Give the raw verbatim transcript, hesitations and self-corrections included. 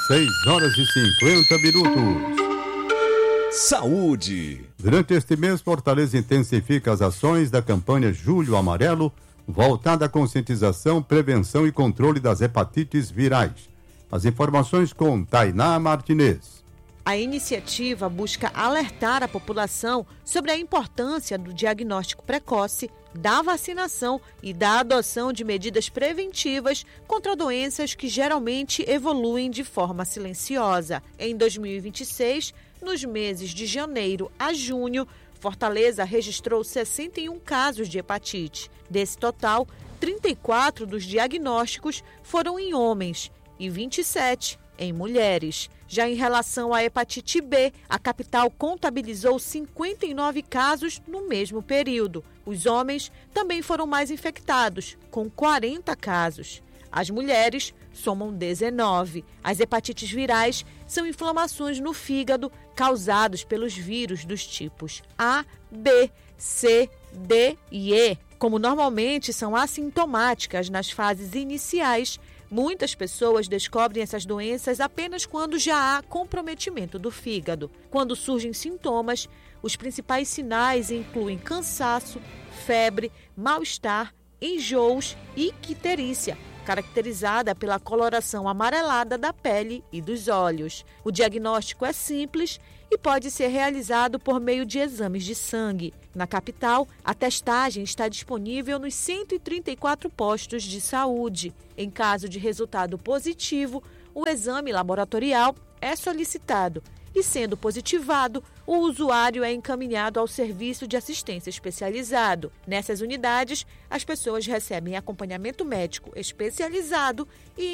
seis horas e cinquenta minutos. Saúde. Durante este mês, Fortaleza intensifica as ações da campanha Julho Amarelo, voltada à conscientização, prevenção e controle das hepatites virais. As informações com Tainá Martinez. A iniciativa busca alertar a população sobre a importância do diagnóstico precoce, da vacinação e da adoção de medidas preventivas contra doenças que geralmente evoluem de forma silenciosa. Em dois mil e vinte e seis, nos meses de janeiro a junho, Fortaleza registrou sessenta e um casos de hepatite. Desse total, trinta e quatro dos diagnósticos foram em homens e vinte e sete em mulheres. Já em relação à hepatite B, a capital contabilizou cinquenta e nove casos no mesmo período. Os homens também foram mais infectados, com quarenta casos. As mulheres somam dezenove. As hepatites virais são inflamações no fígado causadas pelos vírus dos tipos A, B, C, D e E. Como normalmente são assintomáticas nas fases iniciais, muitas pessoas descobrem essas doenças apenas quando já há comprometimento do fígado. Quando surgem sintomas, os principais sinais incluem cansaço, febre, mal-estar, enjoos e icterícia, caracterizada pela coloração amarelada da pele e dos olhos. O diagnóstico é simples e pode ser realizado por meio de exames de sangue. Na capital, a testagem está disponível nos cento e trinta e quatro postos de saúde. Em caso de resultado positivo, o exame laboratorial é solicitado e, sendo positivado, o usuário é encaminhado ao serviço de assistência especializado. Nessas unidades, as pessoas recebem acompanhamento médico especializado e